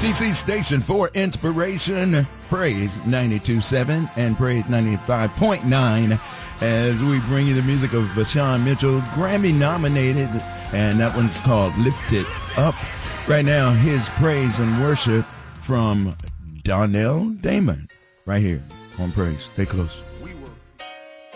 DC station for inspiration, Praise 92.7 and Praise 95.9 as we bring you the music of Vashawn Mitchell, Grammy nominated, and that one's called Lift It Up. Right now, his praise and worship from Donnell Damon right here on Praise. Stay close.